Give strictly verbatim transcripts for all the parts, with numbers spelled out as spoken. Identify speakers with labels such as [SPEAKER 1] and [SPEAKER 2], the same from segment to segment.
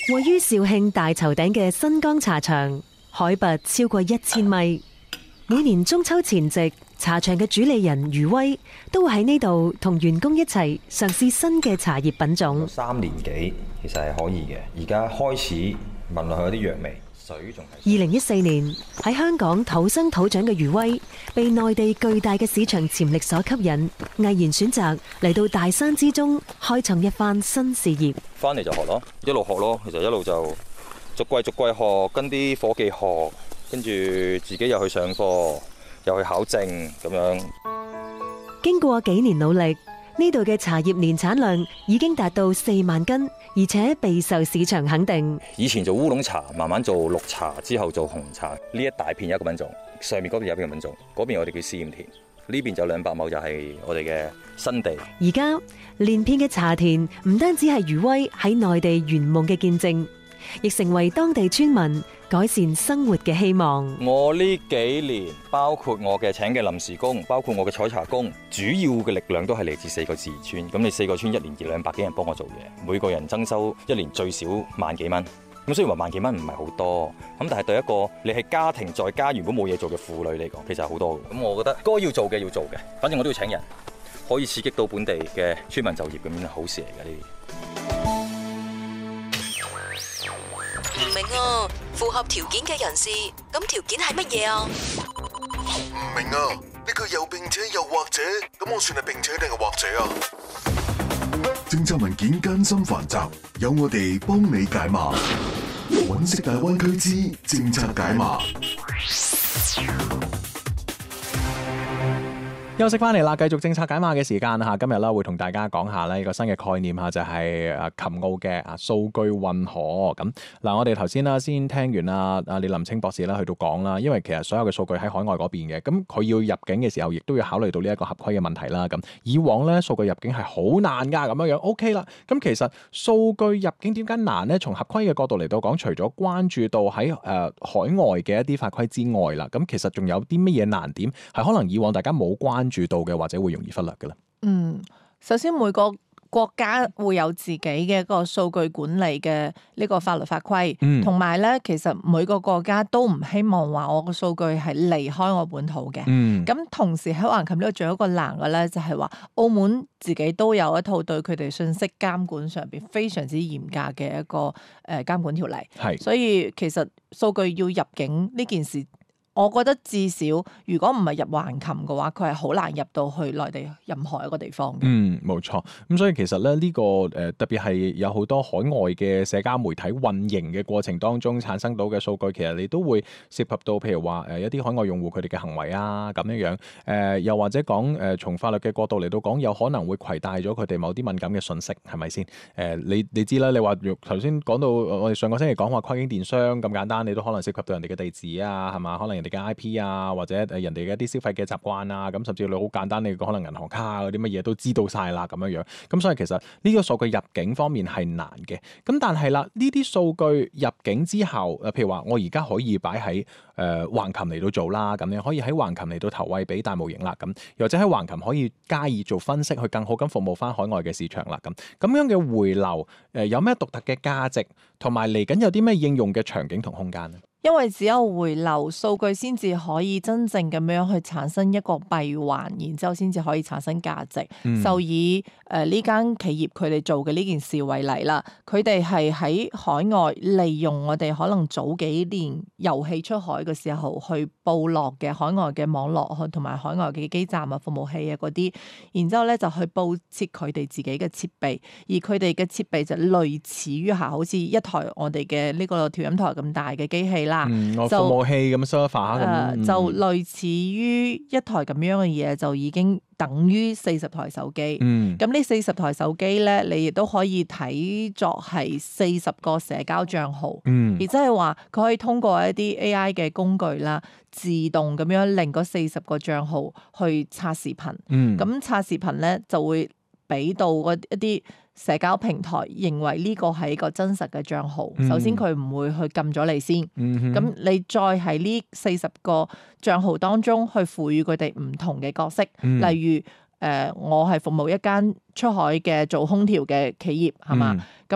[SPEAKER 1] 位於肇慶大頭頂嘅新江茶場，海拔超過一千米。每年中秋前夕，茶場嘅主理人余威都會喺呢度同員工一齊嘗試新嘅茶葉品種。
[SPEAKER 2] 三年幾其實係可以嘅，而家開始聞落去有啲藥味，水仲係。
[SPEAKER 1] 二零一四年喺香港土生土長嘅余威，被內地巨大嘅市場潛力所吸引，毅然選擇嚟到大山之中開創一番新事業。
[SPEAKER 2] 翻嚟就學咯，一路學咯，其實一路就逐季逐季學，跟啲伙計學。跟住自己又去上課，又去考證咁樣。
[SPEAKER 1] 經過幾年努力，呢度嘅茶葉年產量已經達到四萬斤，而且備受市場肯定。
[SPEAKER 2] 以前做烏龍茶，慢慢做綠茶，之後做紅茶。呢一大片有一個品種，上面嗰邊有一個品種，嗰邊我哋叫試驗田，呢邊就兩百畝就係我哋嘅新地。
[SPEAKER 1] 而家連片嘅茶田唔單止係余威喺內地圓夢嘅見證，亦成為當地村民改善生活嘅希望。
[SPEAKER 2] 我呢幾年，包括我嘅請嘅臨時工，包括我嘅採茶工，主要嘅力量都係嚟自四個自然村。咁你四個村一年二兩百幾人幫我做嘢，每個人增收一年最少萬幾蚊。咁雖然話萬幾蚊唔係好多，咁但係對一個你係家庭在家原本冇嘢做嘅婦女嚟講，其實係好多嘅。咁我覺得該要做嘅要做嘅，反正我都要請人，可以刺激到本地嘅村民就業，咁樣係好事嚟嘅呢啲。
[SPEAKER 3] 唔明啊，符合條件嘅人士，咁條件係乜嘢啊？
[SPEAKER 4] 唔明啊，呢個又並且又或者，咁我算係並且定係或者啊？政策文件艱辛繁雜，有我哋幫你解碼。揾食大灣區之政策解碼。
[SPEAKER 5] 休息翻嚟啦，繼續政策解碼嘅時間嚇，今日啦會同大家講下呢個新嘅概念嚇，就係誒琴澳嘅啊數據運河咁嗱。我哋頭先啦先聽完啊啊李林清博士啦去到講啦，因為其實所有嘅數據喺海外嗰邊嘅，咁佢要入境嘅時候，亦都要考慮到呢一個合規嘅問題啦。咁以往咧數據入境係好難㗎，咁樣樣 OK 啦。咁其實數據入境點解難呢？從合規嘅角度嚟到講，除咗關注到喺誒、呃、海外嘅一啲法規之外啦，咁其實仲有啲乜嘢難點係可能以往大家冇關注到嘅，或者會容易忽略嘅咧。
[SPEAKER 6] 嗯，首先每個國家會有自己嘅一個數據管理嘅呢個法律法規，同埋咧，其實每個國家都唔希望話我個數據係離開我本土嘅。咁、嗯、同時喺橫琴呢度仲有一個難嘅咧，就係話澳門自己都有一套對佢哋信息監管上邊非常之嚴格嘅一個誒監管條例。係，所以其實數據要入境呢件事，我覺得至少如果唔係入橫琴嘅話，佢係好難入到去內地任何一個地方嘅。嗯，
[SPEAKER 5] 冇錯。咁所以其實咧、這、呢個誒、呃、特別係有好多海外嘅社交媒體運營嘅過程當中產生到嘅數據，其實你都會涉及到譬如話誒、呃、一啲海外用戶佢哋嘅行為啊咁樣樣。誒、呃、又或者講誒、呃、從法律嘅角度嚟到講，有可能會攜帶咗佢哋某啲敏感嘅信息，係咪先？誒、呃、你你知啦，你話頭先講到我哋上個星期講話跨境電商咁簡單，你都可能涉及到人哋嘅地址啊，係嘛？可能人哋嘅 I P 啊，或者誒人哋嘅一啲消費嘅習慣啊，咁甚至你好簡單，你可能銀行卡嗰啲乜嘢都知道晒啦，咁樣樣。咁所以其實呢個數據入境方面係難嘅。咁但係啦，呢啲數據入境之後，誒譬如話我而家可以擺喺誒橫琴嚟到做啦，咁樣可以喺橫琴嚟到投餵俾大模型啦，咁又或者喺橫琴可以加以做分析，去更好咁服務翻海外嘅市場啦，咁咁樣嘅回流誒有咩獨特嘅價值，同埋嚟緊有啲咩應用嘅場景同空間呢？
[SPEAKER 6] 因為只有回流數據先至可以真正咁樣去產生一個閉環，然之後先至可以產生價值。嗯、就以誒呢間企業佢哋做嘅呢件事為例啦，佢哋係喺海外利用我哋可能早幾年油氣出海嘅時候去布落嘅海外嘅網絡同埋海外嘅基站啊、服務器啊嗰啲，然之後咧就去佈設佢哋自己嘅設備，而佢哋嘅設備就類似於下好似一台我哋嘅呢個調音台咁大嘅機器啦。
[SPEAKER 5] 嗯，我服務器咁 server 咁，
[SPEAKER 6] 就類似於一台咁樣嘅嘢，就已經等於四十台手機。嗯，咁呢四十台手機咧，你亦都可以睇作係四十個社交賬號。嗯，而即係話佢可以通過一啲 A I 嘅工具啦，自動咁樣令嗰四十個賬號去刷視頻。嗯，咁刷視頻咧就會俾到嗰一啲社交平台認為呢個係一個真實嘅賬號，嗯、首先佢唔會去禁咗你先，咁、嗯、哼你再喺呢四十個賬號當中去賦予佢哋唔同嘅角色，嗯、例如誒、呃、我係服務一間出海嘅做空調嘅企業，係嘛？咁、嗯、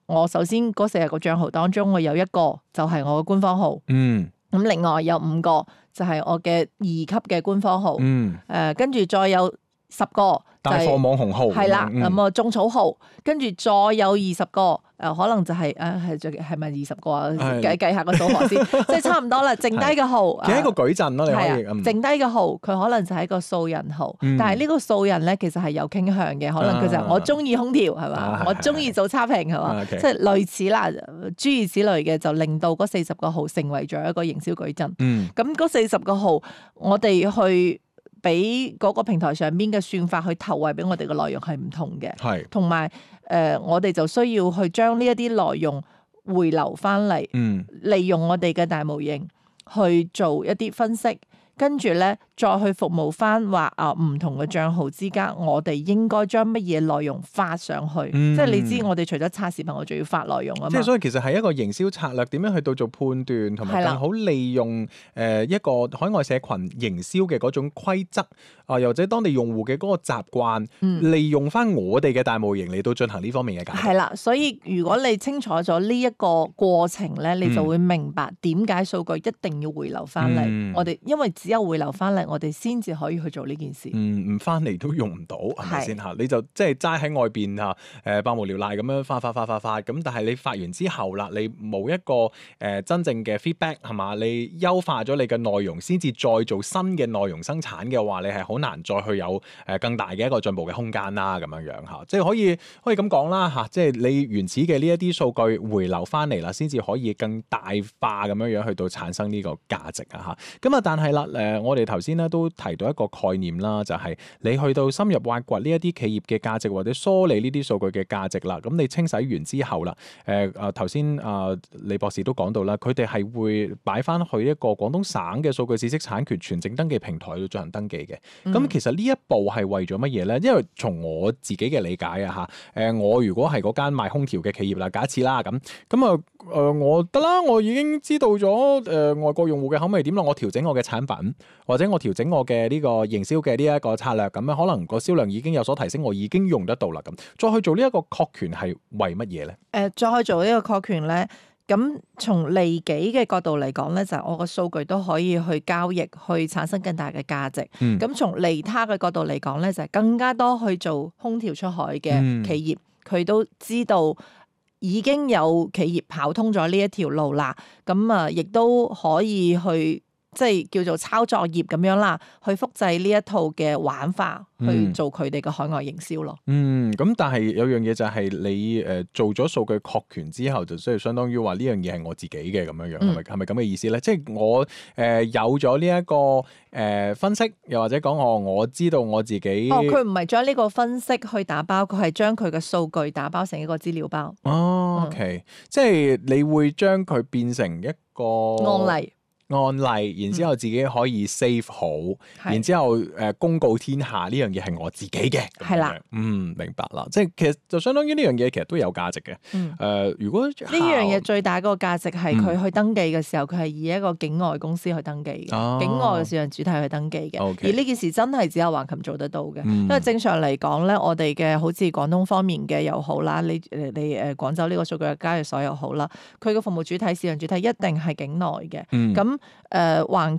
[SPEAKER 6] 我首先嗰四十個帳號當中，我有一個就係我嘅官方號。
[SPEAKER 5] 嗯。
[SPEAKER 6] 咁另外有五個就係我嘅二級嘅官方號。嗯。誒，跟住再有十個
[SPEAKER 5] 帶貨網紅號。
[SPEAKER 6] 係啦，咁啊種草號，跟住再有二十個。誒可能就係誒係係係咪二十個啊？計計下個數學先，即係差唔多啦。剩低嘅號，
[SPEAKER 5] 其實一個矩陣咯，你可以。
[SPEAKER 6] 剩低嘅號，佢可能就係一個素人號，但係呢個素人咧，其實係有傾向嘅。可能佢就係我中意空調係嘛，我中意做差評係嘛，即係類似啦，諸如此類嘅，就令到嗰四十個號成為咗一個營銷矩陣。咁嗰四十個號，我哋去俾嗰個平台上邊嘅算法去投餵俾我哋嘅內容係唔同嘅，係同埋。誒、呃，我哋就需要去將呢一啲內容回流翻嚟，嗯、利用我哋嘅大模型去做一啲分析，跟住咧再去服務翻話啊唔同嘅帳號之間，我哋應該將乜嘢內容發上去，嗯、即係你知我哋除咗刷視頻，我仲要發內容啊嘛。即係
[SPEAKER 5] 所以其實係一個營銷策略，點樣去到做判斷，同埋更好利用誒一個海外社群營銷嘅嗰種規則啊，又或者當地用戶嘅嗰個習慣，嗯、利用翻我哋嘅大模型嚟到進行呢方面嘅解釋。
[SPEAKER 6] 係啦，所以如果你清楚咗呢一個過程咧，你就會明白點解數據一定要回流翻嚟。嗯、我哋因為只有回流翻嚟，我哋先至可以去做呢件事。
[SPEAKER 5] 嗯，唔翻嚟都用唔到，係咪先嚇？你就即係齋喺外邊嚇，誒百無聊賴咁樣發發發發發咁，但係你發完之後啦，你冇一個誒、呃、真正嘅 feedback 係嘛？你優化咗你嘅內容，先至再做新嘅內容生產嘅話，你係好難再去有誒更大嘅一個進步嘅空間啦。咁樣樣嚇，即係可以可以咁講啦嚇，即係你原始嘅呢一啲數據回流翻嚟啦，先至可以更大化咁樣樣去到產生呢個價值啊嚇。咁啊，但係啦誒，我哋頭先咧都提到一個概念啦，就係、是、你去到深入挖掘呢一啲企業嘅價值或者梳理呢啲數據嘅價值啦，咁你清洗完之後啦，誒誒頭先啊李博士都講到啦，佢哋係會擺翻去一個廣東省嘅數據知識產權全證登記平台度進行登記嘅。咁、嗯、其實呢一步係為咗乜嘢咧？因為從我自己嘅理解啊嚇，誒我如果係嗰間賣空調嘅企業啦，假設啦咁，咁啊誒我得啦，我已經知道咗誒、呃、外國用戶嘅口味點啦，我調整我嘅產品或者我調整我嘅呢個營銷嘅呢一個策略，咁樣可能個銷量已經有所提升，我已經用得到啦。咁再去做呢一個確權係為乜嘢咧？誒、
[SPEAKER 6] 呃，再去做呢個確權咧，咁從利己嘅角度嚟講咧，就係、是、我個數據都可以去交易，去產生更大嘅價值。咁、嗯、從利他嘅角度嚟講咧，就係、是、更加多去做空調出海嘅企業，佢、嗯、都知道已經有企業跑通咗呢一條路啦。咁啊，亦都可以去。即係叫做抄作業咁樣啦，去複製呢一套嘅玩法，嗯、去做佢哋嘅海外營銷咯。嗯，
[SPEAKER 5] 咁但係有樣嘢就係你誒、呃、做咗數據確權之後，就需要相當於話呢樣嘢係我自己嘅咁樣樣，係咪係咪咁嘅意思咧？即係我誒、呃、有咗呢一個誒、呃、分析，又或者講我我知道我自己。
[SPEAKER 6] 哦，佢唔係將呢個分析去打包，佢係將佢嘅數據打包成一個資料包。
[SPEAKER 5] 哦，OK，、嗯、即係你會將佢變成一個
[SPEAKER 6] 案例。
[SPEAKER 5] 案例，然之後自己可以 save 好，嗯、然之後誒、呃、公告天下呢樣嘢係我自己嘅，係啦，嗯，明白啦，即係其實就相當於呢樣嘢其實都有價值嘅。誒、嗯呃，如果呢
[SPEAKER 6] 樣嘢最大嗰個價值係佢去登記嘅時候，佢係、嗯、以一個境外公司去登記嘅，哦、境外嘅市場主體去登記嘅。Okay. 而呢件事真係只有橫琴做得到嘅，嗯、因為正常嚟講咧，我哋嘅好似廣東方面嘅又好啦，你你誒廣州呢個數據嘅交易所又好啦，佢嘅服務主體、市場主體一定係境內嘅，咁、嗯。誒、呃、橫